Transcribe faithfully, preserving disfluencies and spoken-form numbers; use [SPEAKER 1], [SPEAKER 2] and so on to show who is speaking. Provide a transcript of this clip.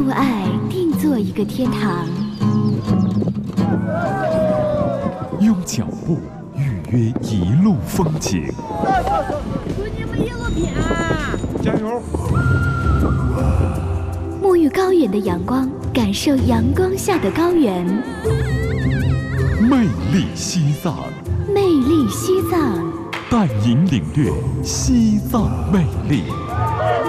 [SPEAKER 1] 用爱定做一个天堂，
[SPEAKER 2] 用脚步预约一路风景。
[SPEAKER 3] 祝你们一路平安，
[SPEAKER 4] 加油！
[SPEAKER 1] 沐浴高原的阳光，感受阳光下的高原。
[SPEAKER 2] 魅力西藏，
[SPEAKER 1] 魅力西藏，
[SPEAKER 2] 带您领略西藏魅力。